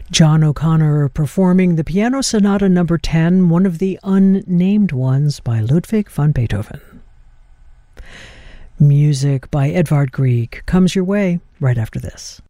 John O'Connor performing the Piano Sonata No. 10, one of the unnamed ones by Ludwig van Beethoven. Music by Edvard Grieg comes your way right after this.